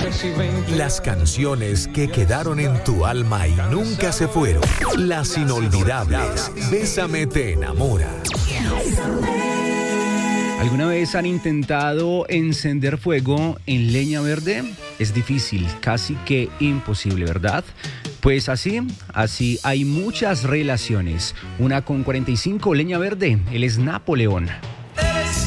Las canciones que quedaron en tu alma y nunca se fueron. Las inolvidables. Bésame te enamora. ¿Alguna vez han intentado encender fuego en leña verde? Es difícil, casi que imposible, ¿verdad? Pues así hay muchas relaciones. Una con 45, leña verde, él es Napoleón.